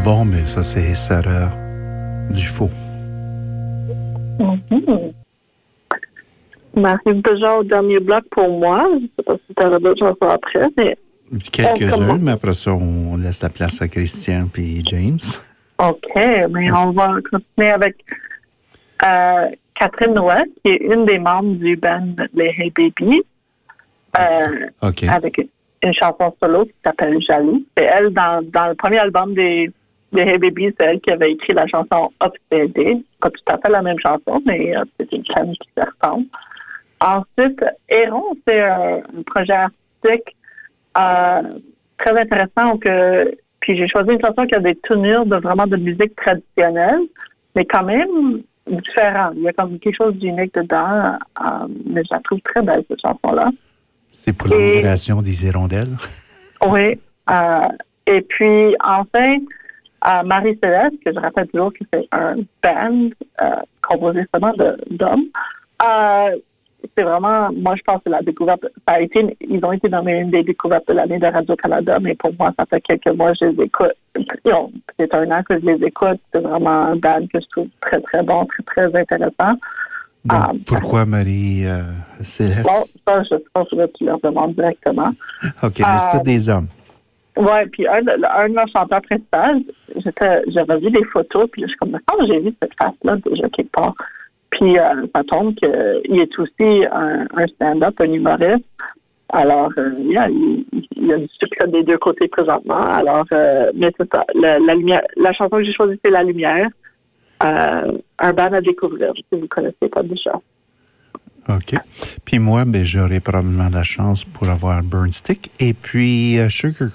Bon, mais ça, c'est Sarah Dufault. Mm-hmm. On arrive déjà au dernier bloc pour moi. Je ne sais pas si tu auras d'autres chansons après, mais... Quelques-unes, mais après ça, on laisse la place à Christian puis James. OK, mais on va continuer avec Catherine Noël, qui est une des membres du band Les Hey Baby, OK. avec une chanson solo qui s'appelle Jaloux. C'est elle, dans le premier album des Hey Baby, c'est elle qui avait écrit la chanson Obsédée. Pas tout à fait la même chanson, mais c'est une famille qui se ressemble. Ensuite, Héron, c'est un projet artistique très intéressant. Puis j'ai choisi une chanson qui a des tournures de musique traditionnelle, mais quand même différent. Il y a comme quelque chose d'unique dedans, mais je la trouve très belle, cette chanson-là. C'est pour la migration des hirondelles. Oui. Et puis, enfin, Marie-Céleste, que je rappelle toujours que c'est un band composé seulement d'hommes. C'est vraiment, moi, je pense que la découverte, ils ont été nommés une des découvertes de l'année de Radio-Canada, mais pour moi, ça fait quelques mois que je les écoute. C'est un an que je les écoute. C'est vraiment un band que je trouve très, très bon, très, très intéressant. Donc, pourquoi Marie-Céleste? Bon, ça, je pense que tu leur demandes directement. OK, mais c'est tous des hommes. Oui, puis un de leurs chanteurs principaux, j'avais vu des photos, puis je suis comme, quand j'ai vu cette face-là déjà quelque part. Puis ça tombe qu'il est aussi un stand-up, un humoriste. Alors, il y a du succès des deux côtés présentement. Alors, mais c'est ça. La chanson que j'ai choisie, c'est La Lumière. Un band à découvrir, si vous ne connaissez pas déjà. OK. Puis moi, j'aurais probablement la chance pour avoir Burn Stick et puis Sugar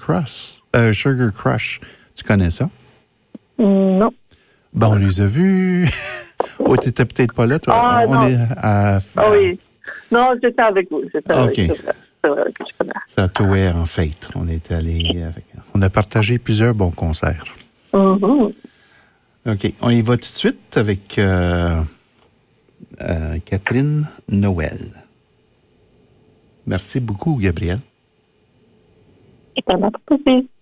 Crush. Tu connais ça? Non. Bon, on les a vus. Oh, tu n'étais peut-être pas là, toi. Ah, non. Oui. Non, j'étais avec vous. OK. C'est vrai que je connais. Ça touait en fête. On est allé on a partagé plusieurs bons concerts. Mm-hmm. OK. On y va tout de suite avec Catherine Noël. Merci beaucoup, Gabriel. Et pas